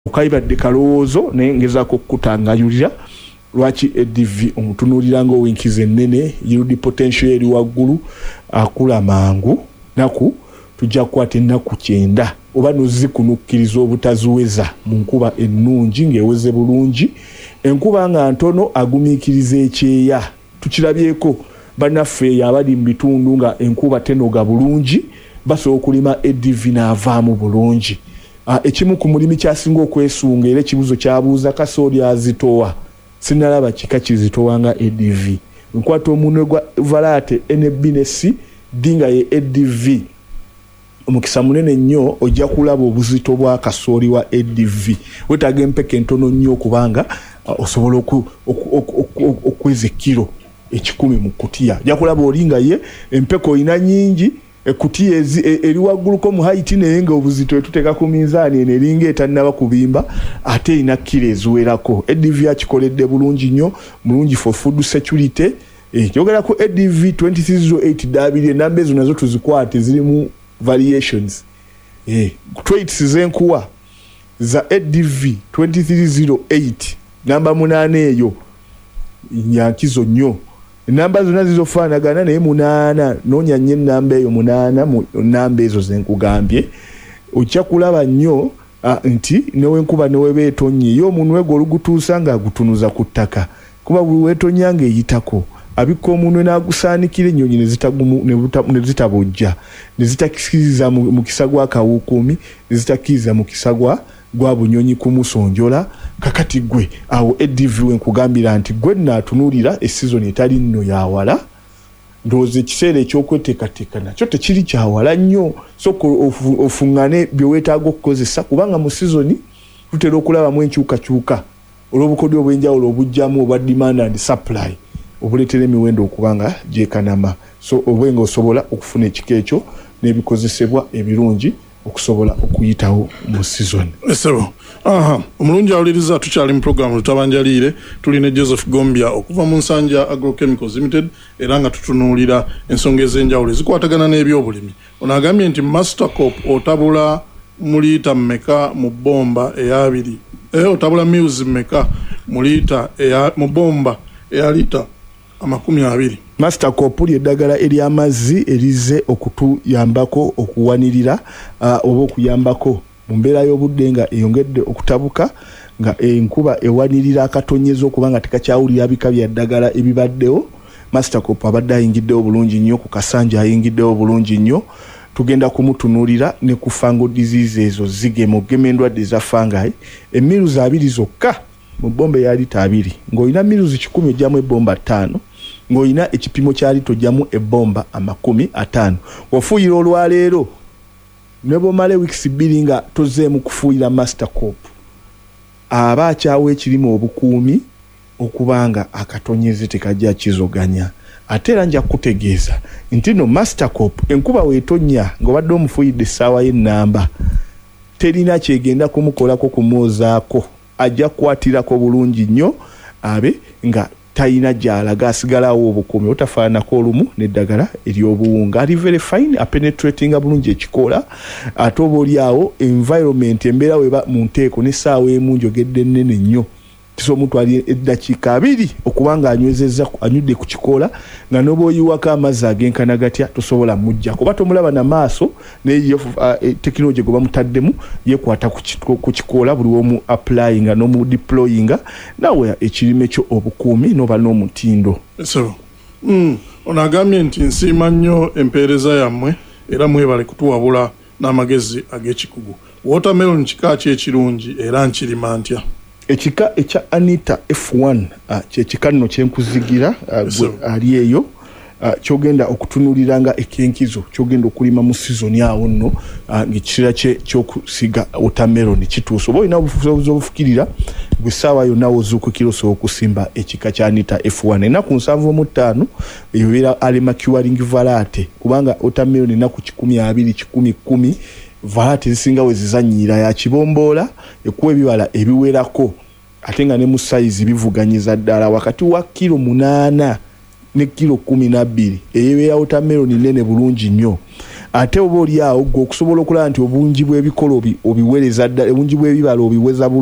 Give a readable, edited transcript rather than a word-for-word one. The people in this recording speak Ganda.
Ukaibadde kalowoozo naye ngezaako okutangayulira lwaki ADV omutunuulira ng'owinkize ennene yield potential eri waggulu akula mangu naku tujja kukwata ennaku 9 oba nozikunukkiriza obutaziweza mu nkuba ennungi ng'eweze bulungi enkuba nga ntono agumiikiriza ekyeya tukirabyeko bannaffe abali mu bitundu nga enkuba tenoga bulungi basobola okulima ADV n'avaamu bulungi. Ekimu ku mulimi kyasinga okwesunga era ekibuzo kyabuuza kasooli azitowa sinalaba kika kizitowa nga ADV nkwata omunwe gwa variety NB ne C dinga ye ADV omukisa munene nnyo ojja kulaba obuzito bwa kasooli wa ADV wetaaga empeke entono nnyo kubanga osobola okweza kilo 10 mu kutiya ojja kulaba olinga ye empeko ina nyingi ekutiya eri wagguluko mu height naye nga obuzito etuteeka ku minzaani eno eringa etannaba kubimba ate ina kilo eziwerako. ADV akikoledde bulungi nnyo mulungi for food security. Kyogera ku ADV 2308 dabiri enamba ezo nazo tuzikwate zirimu variations. Traits z'enkuwa za ADV 2308 namba 8 eyo nyankizo nnyo. Namba zonna zizofaanagana naye 8 noonya nnyo namba eyo 8 mu namba ezo zenkugambye ojja kulaba nnyo nti newenkuba newebeetonye yo omunwe gwe olugutuusa nga agutunuza ku ttaka kuba buli weetonya ng'eyitako abikka omunwe n'agusaanikira ennyonyi ne zitabojja ne zitakiriza mu kisa gwa kawukuumi ne zitakiriza mu kisa gwa bunyonyi kumusonjola kakati gwe awo ADV wenkugambira nti gwe naatunuulira esizoni etali nno yawala ndowooza ekiseera ekyokweteekateeka nakyo tekiri kyawala nnyo soka ofuŋŋane bye weetaaga okukozesa kubanga mu sizoni tutera okulabamu enkyukakyuka olw'obukodyo obw'enjawulo obujjamu obwa demand and supply obuleetera emiwendo okubanga gyekanama so obwenga osobola okufuna ekika ekyo n'ebikozesebwa ebirungi okusobola okuyitawo mu season. Esebo. Omulungi awuliriza tukyali mu program Lutabanjaliire tulina Joseph Gombya okuva mu Nsanja Agrochemicals Limited era nga tutunuulira ensonga ez'enjawulo ezikwatagana n'ebyobulimi. Ono agambye nti Mastercorp otabula mu liita mmeka mu bomba eyabiri. Otabula Mills mmeka mu liita mu bomba eya liita 20. Mastercorp ly'eddagala ery'amazzi erize okutuyambako okuwanirira oba okuyambako mu mbeera y'obudde nga eyongedde okutabuka nga enkuba ewanirira akatonyezo okubanga tekakyawulira bika bya ddagala ebibaddewo. Mastercorp abadde ayingiddewo bulungi nnyo ku Kasanja ayingiddewo bulungi nnyo tugenda kumutunuulira ne ku fungal disease ezo zigema endwadde za fungi emiruzi 2 zokka mu bomba ya lita 2 ng'olina miruzi 10 ojjamu ebbomba 5 ng'olina ekipimo kya lito ojjamu ebbomba 50. Wafuuyira olwaleero ne bw'omala wiikisi 2 nga tozeemu kufuuyira Mastercorp aba akyawa ekirimu obukuumi okubanga akatonyeze tekajja kizoganya. Ate era nja kutegeeza nti no Mastercorp enkuba weetonya ng'obadde omufuuyidde essaawa y'ennamba terina kyegenda kumukolako kumwozaako ajja kukwatirako bulungi nnyo abe nga tayina gy'alaga asigalawo obukuumi otafaanako olumu n'eddagala ery'obuwunga ali very fine apenetratinga bulungi ekikoola ate oba oliawo environment embeera weba mu nteeko n'essaawa emu njogedde nnene nnyo tiso omuntu ali eddakiika 2 okubanga anywezezza anywedde ku kikoola nga n'oba oyiwako amazzi agenkana gatya tosobola mujja kuba tomulaba na maaso naye tekinologi gwe bamutaddemu yeekwata ku kikoola buli womu applyinga n'omu deployinga nawe ekirime kyo obukuumi n'oba n'omutindo. So, ono agambye nti nsiima nnyo empeereza yammwe era mwebale kutuwabula n'amagezi ag'ekikugu. Watermelon kika ki ekirungi era nkirima ntya? Ekika ekya Anita F1 kyekika nno kyenkuzigira ali eyo kyogenda okutunulira nga ekenkizo kyogenda okulima mu season awo nno ng'ekiseera ky'okusiga watermelon kituuse oba olina obufuzi obufukirira gwe ssaawa yonna wozuukukira osobola okusimba ekika kya Anita F1 ennaku 75 ebeera alema curing variety kubanga watermelon ennaku 12 10 variety zisinga we zizannyira ya kibomboola ekuwa ebibala ebiwerako ate nga ne mu size bivuganyiza ddala wakati wa kilo 8 ne kilo 12 eyebeera watermelon nene bulungi nnyo ate oba oli awo gwe okusobola okulaba nti obungi bw'ebikolo obiwereza ddala obungi bw'ebibala obiweza